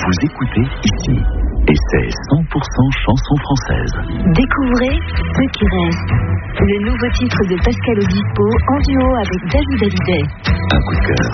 vous écoutez ici. Et c'est 100% chansons françaises. Découvrez Ce qui reste. Le nouveau titre de Pascal Obispo en duo avec David Hallyday. Un coup de cœur.